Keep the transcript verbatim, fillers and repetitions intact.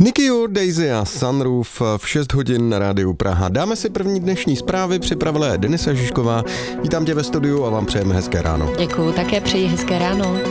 Nicky U, Daisy a Sunroof v šest hodin na rádiu Praha. Dáme si první dnešní zprávy, připravila je Denisa Žižková. Vítám tě ve studiu a vám přejeme hezké ráno. Děkuju, také přeji hezké ráno.